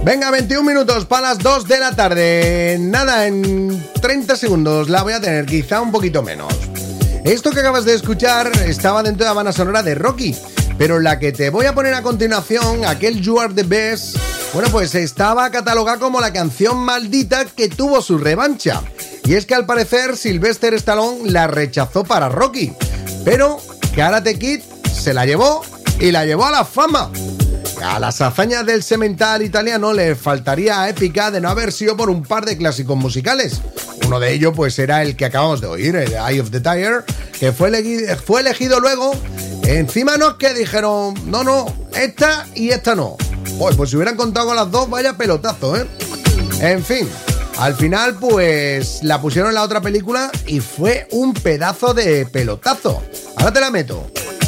Venga, 21 minutos para las 2 de la tarde. Nada, en 30 segundos la voy a tener, quizá un poquito menos. Esto que acabas de escuchar estaba dentro de la banda sonora de Rocky, pero la que te voy a poner a continuación, aquel You Are The Best, bueno, pues estaba catalogada como la canción maldita que tuvo su revancha. Y es que al parecer Sylvester Stallone la rechazó para Rocky, pero Karate Kid se la llevó y la llevó a la fama. A las hazañas del semental italiano le faltaría épica de no haber sido por un par de clásicos musicales. Uno de ellos pues era el que acabamos de oír, el Eye of the Tiger, que fue elegido luego. Encima no es que dijeron, no, esta y esta no. Pues si hubieran contado con las dos, vaya pelotazo, ¿eh? En fin, al final pues la pusieron en la otra película y fue un pedazo de pelotazo. Ahora te la meto.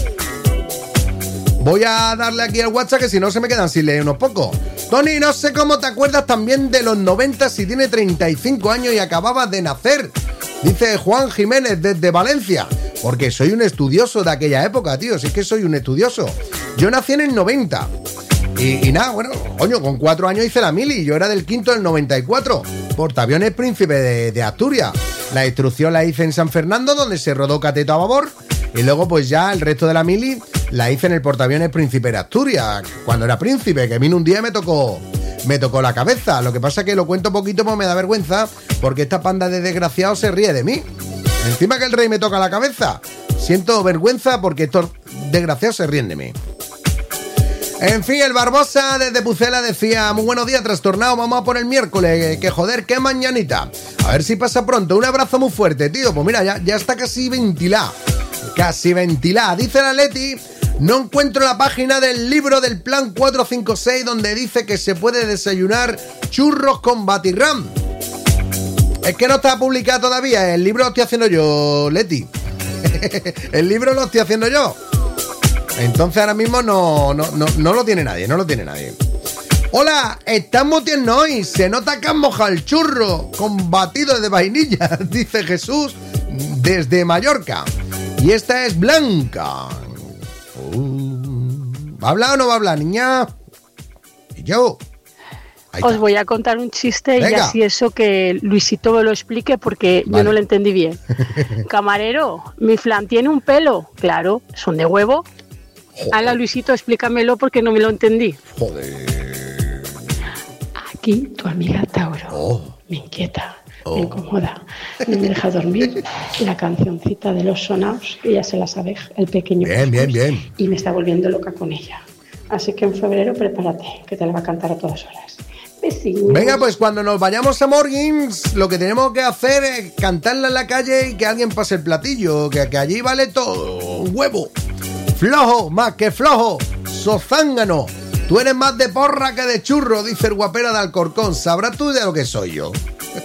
Voy a darle aquí al WhatsApp que si no se me quedan sin leer unos pocos. Tony, no sé cómo te acuerdas también de los 90 si tiene 35 años y acababas de nacer. Dice Juan Jiménez desde Valencia. Porque soy un estudioso de aquella época, tío. Si es que soy un estudioso. Yo nací en el 90. Y nada, bueno, coño, con 4 años hice la mili. Yo era del quinto del 94. Portaaviones Príncipe de Asturias. La instrucción la hice en San Fernando, donde se rodó Cateto a babor. Y luego pues ya el resto de la mili la hice en el portaaviones Príncipe de Asturias, cuando era príncipe, que vino un día y me tocó la cabeza. Lo que pasa es que lo cuento poquito porque me da vergüenza, porque esta panda de desgraciados se ríe de mí. Encima que el rey me toca la cabeza, siento vergüenza porque estos desgraciados se ríen de mí. En fin, el Barbosa desde Pucela decía: muy buenos días, trastornado, vamos a por el miércoles, que joder, qué mañanita. A ver si pasa pronto, un abrazo muy fuerte, tío. Pues mira, ya está casi ventilada. Casi ventilada. Dice la Leti: no encuentro la página del libro del plan 456 donde dice que se puede desayunar churros con batirram. Es que no está publicado todavía. El libro lo estoy haciendo yo, Leti. El libro lo estoy haciendo yo. Entonces ahora mismo no lo tiene nadie. No lo tiene nadie. Hola, estamos tiernos hoy. Se nota que han mojado el churro con batido de vainilla, dice Jesús desde Mallorca. Y esta es Blanca. ¿Va a hablar o no va a hablar, niña? ¿Y yo? Os voy a contar un chiste. Venga. Y así eso que Luisito me lo explique porque vale. Yo no lo entendí bien. Camarero, mi flan tiene un pelo. Claro, son de huevo. Hala, Luisito, explícamelo porque no me lo entendí. Joder. Aquí tu amiga Tauro. Me inquieta. Me incomoda, no me deja dormir. La cancioncita de los sonados, ella se la sabe, el pequeño. Bien. Y me está volviendo loca con ella. Así que en febrero prepárate, que te la va a cantar a todas horas. Besitos. Venga, pues cuando nos vayamos a Morgins, lo que tenemos que hacer es cantarla en la calle y que alguien pase el platillo, que allí vale todo. Un huevo. Flojo, más que flojo. Sozángano. Tú eres más de porra que de churro, dice el guapera de Alcorcón. Sabrás tú de lo que soy yo.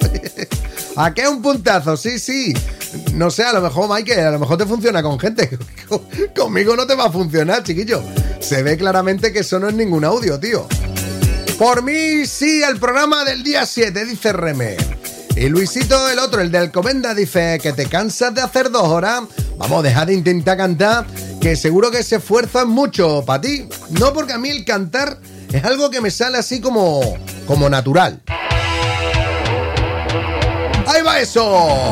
¿A qué un puntazo? Sí. No sé, a lo mejor, Michael, a lo mejor te funciona con gente. Conmigo no te va a funcionar, chiquillo. Se ve claramente que eso no es ningún audio, tío. Por mí, sí, el programa del día 7, dice Reme. Y Luisito, el otro, el de Alcomenda, dice que te cansas de hacer 2 horas. Vamos, deja de intentar cantar, que seguro que ese esfuerzo es mucho para ti. No, porque a mí el cantar es algo que me sale así como natural. ¡Ahí va eso!